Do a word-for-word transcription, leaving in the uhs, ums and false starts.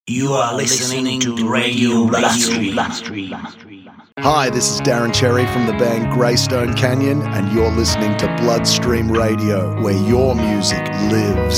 You are listening to Radio Bloodstream. Hi, this is Darren Cherry from the band Greystone Canyon, and you're listening to Bloodstream Radio, where your music lives.